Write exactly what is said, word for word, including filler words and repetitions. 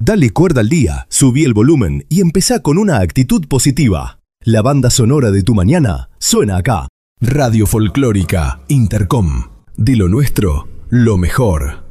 Dale cuerda al día, subí el volumen y empezá con una actitud positiva. La banda sonora de tu mañana suena acá. Radio Folclórica Intercom. De lo nuestro, lo mejor.